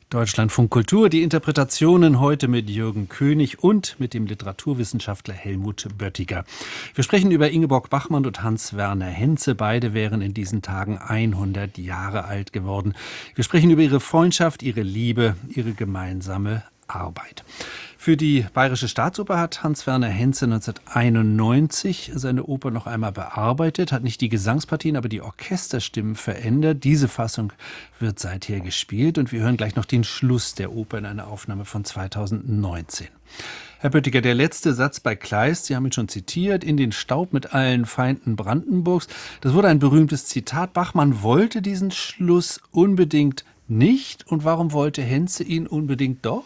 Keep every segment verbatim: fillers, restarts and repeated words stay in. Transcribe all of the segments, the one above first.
Deutschlandfunk Kultur, die Interpretationen heute mit Jürgen König und mit dem Literaturwissenschaftler Helmut Böttiger. Wir sprechen über Ingeborg Bachmann und Hans-Werner Henze. Beide wären in diesen Tagen hundert Jahre alt geworden. Wir sprechen über ihre Freundschaft, ihre Liebe, ihre gemeinsame Arbeit. Für die Bayerische Staatsoper hat Hans-Werner Henze neunzehnhunderteinundneunzig seine Oper noch einmal bearbeitet, hat nicht die Gesangspartien, aber die Orchesterstimmen verändert. Diese Fassung wird seither gespielt und wir hören gleich noch den Schluss der Oper in einer Aufnahme von zweitausendneunzehn. Herr Böttiger, der letzte Satz bei Kleist, Sie haben ihn schon zitiert, in den Staub mit allen Feinden Brandenburgs. Das wurde ein berühmtes Zitat. Bachmann wollte diesen Schluss unbedingt nicht. Und warum wollte Henze ihn unbedingt doch?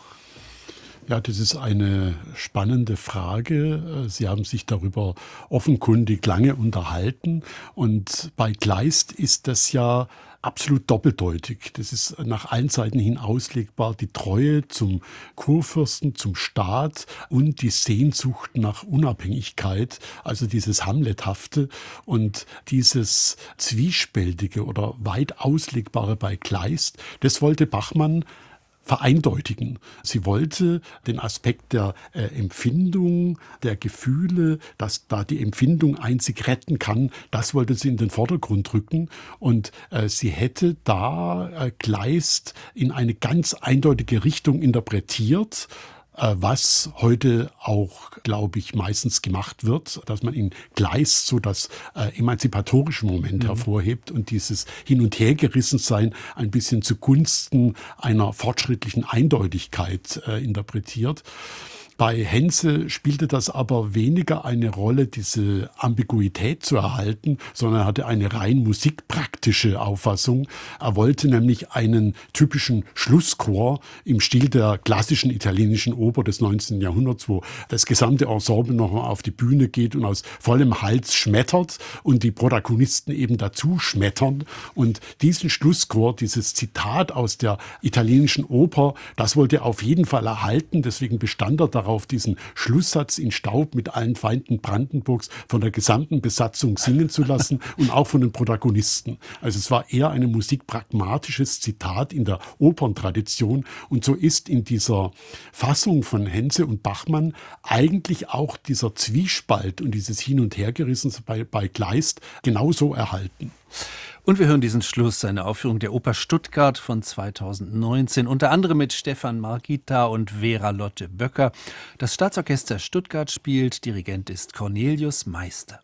Ja, das ist eine spannende Frage. Sie haben sich darüber offenkundig lange unterhalten. Und bei Kleist ist das ja absolut doppeldeutig. Das ist nach allen Seiten hin auslegbar. Die Treue zum Kurfürsten, zum Staat und die Sehnsucht nach Unabhängigkeit, also dieses Hamlethafte und dieses Zwiespältige oder weit auslegbare bei Kleist, das wollte Bachmann vereindeutigen. Sie wollte den Aspekt der äh, Empfindung, der Gefühle, dass da die Empfindung einzig retten kann, das wollte sie in den Vordergrund rücken. Und äh, sie hätte da äh, Kleist in eine ganz eindeutige Richtung interpretiert, was heute auch, glaube ich, meistens gemacht wird, dass man in Kleist so das äh, emanzipatorische Moment mhm. hervorhebt und dieses Hin- und Hergerissensein ein bisschen zugunsten einer fortschrittlichen Eindeutigkeit äh, interpretiert. Bei Henze spielte das aber weniger eine Rolle, diese Ambiguität zu erhalten, sondern er hatte eine rein musikpraktische Auffassung. Er wollte nämlich einen typischen Schlusschor im Stil der klassischen italienischen Oper des neunzehnten Jahrhunderts, wo das gesamte Ensemble nochmal auf die Bühne geht und aus vollem Hals schmettert und die Protagonisten eben dazu schmettern. Und diesen Schlusschor, dieses Zitat aus der italienischen Oper, das wollte er auf jeden Fall erhalten. Deswegen bestand er darauf, diesen Schlusssatz in Staub mit allen Feinden Brandenburgs von der gesamten Besatzung singen zu lassen und auch von den Protagonisten. Also es war eher ein musikpragmatisches Zitat in der Operntradition und so ist in dieser Fassung von Henze und Bachmann eigentlich auch dieser Zwiespalt und dieses Hin- und Hergerissen bei, bei Kleist genauso erhalten. Und wir hören diesen Schluss, eine Aufführung der Oper Stuttgart von zweitausendneunzehn, unter anderem mit Stefan Margita und Vera Lotte Böcker. Das Staatsorchester Stuttgart spielt, Dirigent ist Cornelius Meister.